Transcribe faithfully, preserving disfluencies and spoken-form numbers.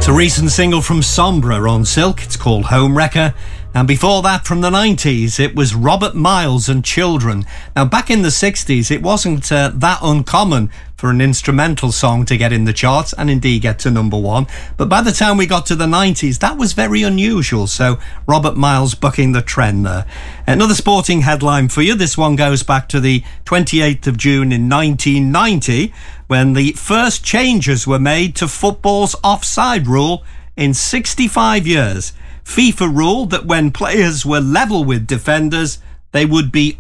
It's a recent single from Sombra on Silk. It's called Home Wrecker. And before that, from the nineties, it was Robert Miles and Children. Now, back in the sixties, it wasn't uh, that uncommon for an instrumental song to get in the charts and indeed get to number one. But by the time we got to the nineties, that was very unusual. So Robert Miles bucking the trend there. Another sporting headline for you. This one goes back to the twenty-eighth of June in nineteen ninety, when the first changes were made to football's offside rule in sixty-five years. FIFA ruled that when players were level with defenders, they would be